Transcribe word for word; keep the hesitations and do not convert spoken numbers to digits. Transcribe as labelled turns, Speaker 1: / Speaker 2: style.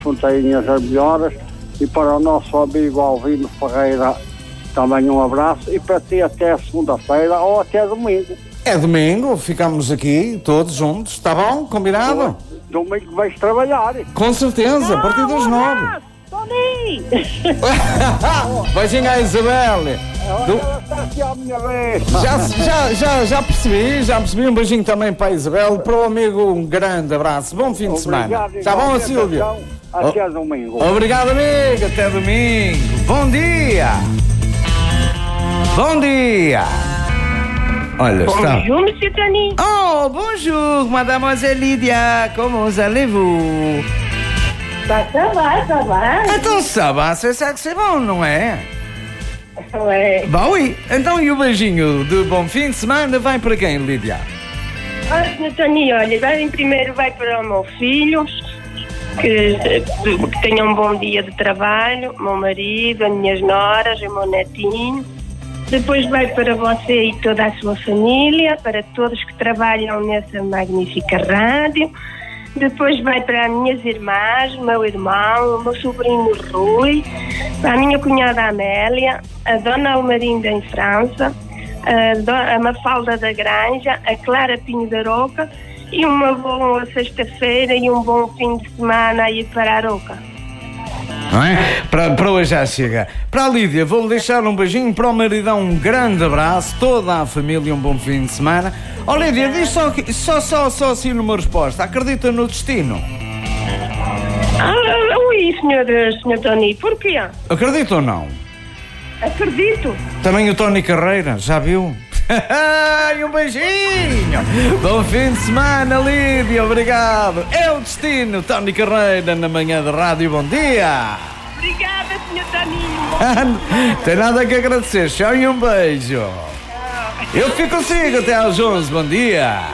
Speaker 1: Fontainhas as melhoras, e para o nosso amigo Alvino Ferreira também um abraço, e para ti até segunda-feira ou até domingo.
Speaker 2: É domingo, ficamos aqui todos juntos, está bom? Combinado?
Speaker 1: Domingo vais trabalhar.
Speaker 2: Com certeza, a partir das nove.
Speaker 3: Tony!
Speaker 2: Beijinho à Isabel. Do...
Speaker 1: Ela está aqui à minha vez.
Speaker 2: Já, já, já, já percebi, já percebi. Um beijinho também para a Isabel. Para o amigo, um grande abraço. Bom fim de semana. Está bom, Silvio?
Speaker 1: Até domingo.
Speaker 2: Obrigado, amigo. Até domingo. Bom dia. Bom dia. Olha, está...
Speaker 3: Bonjour, Monsieur Tony.
Speaker 2: Oh, bonjour, mademoiselle Lydia. Comment allez-vous?
Speaker 3: Bah, ça va, ça va.
Speaker 2: Então, ça va, c'est ça que c'est bom, não é?
Speaker 3: Ouais.
Speaker 2: Bah oui. Então, e o beijinho de bom fim de semana vai para quem, Lídia?
Speaker 3: Ah, Senhor Tony, olha, vai, em primeiro vai para o meu filho, que, que tenha um bom dia de trabalho, o meu marido, as minhas noras, o meu netinho. Depois vai para você e toda a sua família, para todos que trabalham nessa magnífica rádio. Depois vai para as minhas irmãs, o meu irmão, o meu sobrinho Rui, para a minha cunhada Amélia, a dona Almarinda em França, a, do, a Mafalda da Granja, a Clara Pinho da Roca, e uma boa sexta-feira e um bom fim de semana aí para a Roca.
Speaker 2: Não é? Para, para hoje já chega. Para a Lídia, vou-lhe deixar um beijinho. Para o maridão, um grande abraço. Toda a família, um bom fim de semana. Ó, Lídia, diz só, só, só, só assim numa resposta. Acredita no destino?
Speaker 3: Ah, ui, senhor, senhor Tony, porquê?
Speaker 2: Acredita ou não?
Speaker 3: Acredito.
Speaker 2: Também o Tony Carreira, já viu? E um beijinho. Bom fim de semana, Lídia. Obrigado. É o destino. Tony Carreira na manhã de rádio. Bom dia.
Speaker 3: Obrigada, senhor Tony.
Speaker 2: Tem nada que agradecer. Tchau e um beijo. Eu fico consigo até às onze. Bom dia.